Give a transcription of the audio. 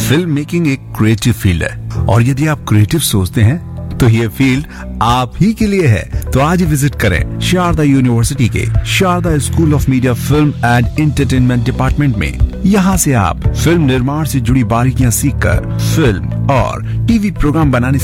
Film making एक creative field है और यदि आप क्रिएटिव सोचते हैं तो ये फील्ड आप ही के लिए है। तो आज ही विजिट करें शारदा यूनिवर्सिटी के Sharda school of media film and entertainment department में। यहाँ से आप फिल्म निर्माण से जुड़ी बारीकियां सीखकर फिल्म और टीवी प्रोग्राम बनाने